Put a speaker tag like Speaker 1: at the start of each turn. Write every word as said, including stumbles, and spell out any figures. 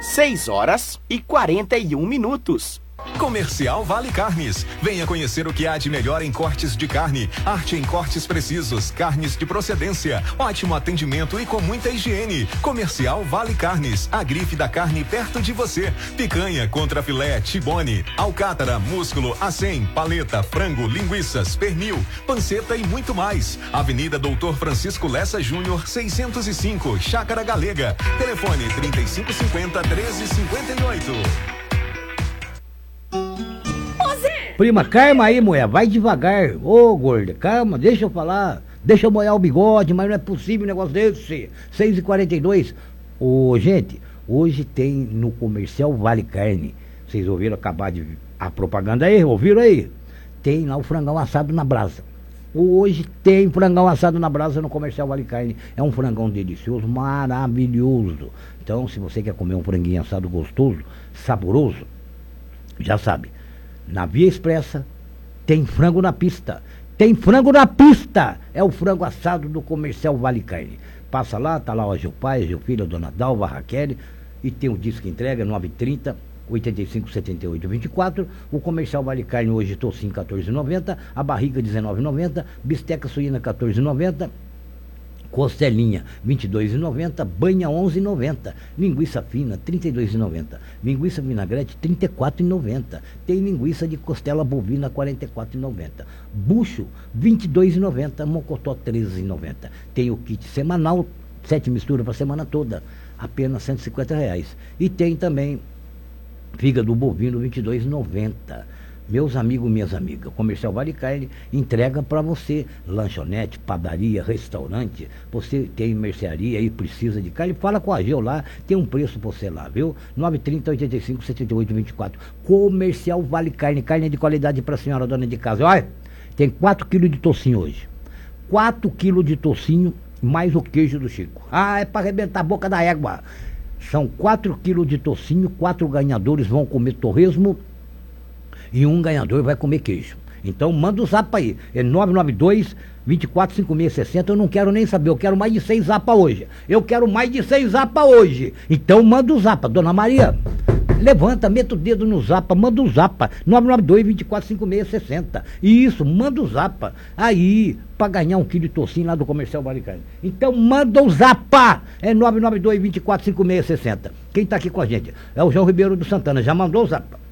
Speaker 1: seis horas e quarenta e um minutos.
Speaker 2: Comercial Vale Carnes. Venha conhecer o que há de melhor em cortes de carne, arte em cortes precisos, carnes de procedência, ótimo atendimento e com muita higiene. Comercial Vale Carnes, a grife da carne perto de você. Picanha, contra filé, tibone, alcátara, músculo, acém, paleta, frango, linguiças, pernil, panceta e muito mais. Avenida Doutor Francisco Lessa Júnior, seiscentos e cinco, Chácara Galega. Telefone trinta e cinco cinquenta, treze cinquenta e oito.
Speaker 3: Prima, calma aí, mulher, vai devagar. Ô, gorda, calma, deixa eu falar. Deixa eu molhar o bigode, mas não é possível um negócio desse. seis e quarenta e dois. Ô, gente, hoje tem no comercial Vale Carne. Vocês ouviram acabar de a propaganda aí? Ouviram aí? Tem lá o frangão assado na brasa. Hoje tem frangão assado na brasa no comercial Vale Carne. É um frangão delicioso, maravilhoso. Então, se você quer comer um franguinho assado gostoso, saboroso, já sabe. Na Via Expressa tem frango na pista. Tem frango na pista. É o frango assado do comercial Vale Carne. Passa lá, tá lá o Gil Pai, Gil Filho, a Dona Dalva, a Raquel. E tem o disco entrega nove trinta, oitenta e cinco, setenta e oito, vinte e quatro. O comercial Vale Carne hoje tocinho quatorze e noventa. A barriga dezenove e noventa. Bisteca suína quatorze e noventa. Costelinha vinte e dois e noventa, banha onze e noventa, linguiça fina trinta e dois e noventa, linguiça vinagrete trinta e quatro e noventa, tem linguiça de costela bovina quarenta e quatro e noventa, bucho vinte e dois e noventa, mocotó treze e noventa. Tem o kit semanal, sete misturas para a semana toda, apenas cento e cinquenta reais. E tem também fígado bovino vinte e dois e noventa. Meus amigos, minhas amigas, comercial Vale Carne entrega para você lanchonete, padaria, restaurante. Você tem mercearia e precisa de carne, fala com a Geo lá, tem um preço para você lá, viu? nove trinta, oitenta e cinco, setenta e oito, vinte e quatro. Comercial Vale Carne, carne de qualidade para a senhora dona de casa. Olha, tem quatro quilos de tocinho hoje. quatro quilos de tocinho mais o queijo do Chico. Ah, é para arrebentar a boca da égua. São quatro quilos de tocinho, quatro ganhadores vão comer torresmo e um ganhador vai comer queijo. Então manda o zap aí, é nove nove dois, vinte e quatro, cinquenta e seis sessenta. Eu não quero nem saber, eu quero mais de seis zapa hoje. Eu quero mais de seis zapa hoje. Então manda o zapa, dona Maria. Levanta, meta o dedo no zapa, manda o zapa, nove nove dois, vinte e quatro, cinquenta e seis sessenta. Isso, manda o zapa aí, pra ganhar um quilo de tocinho lá do comercial Vale Carne. Então manda o zapa, é nove nove dois, vinte e quatro, cinquenta e seis sessenta. Quem tá aqui com a gente é o João Ribeiro do Santana, já mandou o zapa?